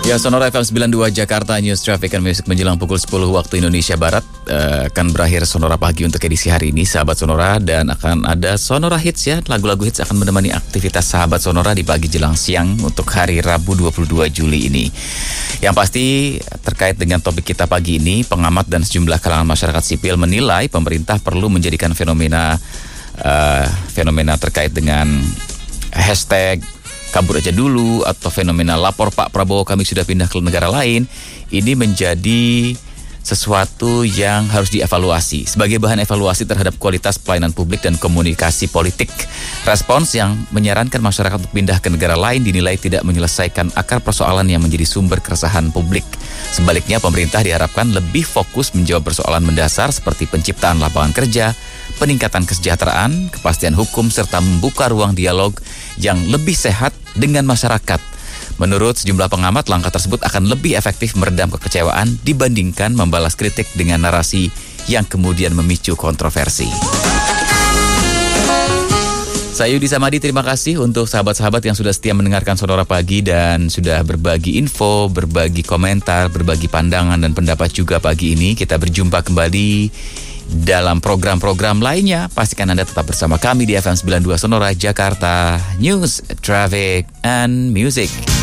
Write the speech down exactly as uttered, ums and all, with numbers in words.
Ya, Sonora F M sembilan puluh dua Jakarta, News Traffic and Music menjelang pukul sepuluh waktu Indonesia Barat. Uh, akan berakhir Sonora Pagi untuk edisi hari ini, sahabat Sonora. Dan akan ada Sonora Hits ya. Lagu-lagu hits akan menemani aktivitas sahabat Sonora di pagi jelang siang untuk hari Rabu dua puluh dua Juli ini. Yang pasti terkait dengan topik kita pagi ini, pengamat dan sejumlah kalangan masyarakat sipil menilai pemerintah perlu menjadikan fenomena uh, fenomena terkait dengan hashtag kabur aja dulu atau fenomena lapor Pak Prabowo kami sudah pindah ke negara lain, ini menjadi sesuatu yang harus dievaluasi sebagai bahan evaluasi terhadap kualitas pelayanan publik dan komunikasi politik. Respons yang menyarankan masyarakat untuk pindah ke negara lain dinilai tidak menyelesaikan akar persoalan yang menjadi sumber keresahan publik. Sebaliknya, pemerintah diharapkan lebih fokus menjawab persoalan mendasar seperti penciptaan lapangan kerja, peningkatan kesejahteraan, kepastian hukum, serta membuka ruang dialog yang lebih sehat dengan masyarakat. Menurut sejumlah pengamat, langkah tersebut akan lebih efektif meredam kekecewaan dibandingkan membalas kritik dengan narasi yang kemudian memicu kontroversi. Saya Yudi Samadi, terima kasih untuk sahabat-sahabat yang sudah setia mendengarkan Sonora Pagi dan sudah berbagi info, berbagi komentar, berbagi pandangan dan pendapat juga pagi ini. Kita berjumpa kembali dalam program-program lainnya. Pastikan Anda tetap bersama kami di F M sembilan puluh dua Sonora Jakarta, News, Traffic, and Music.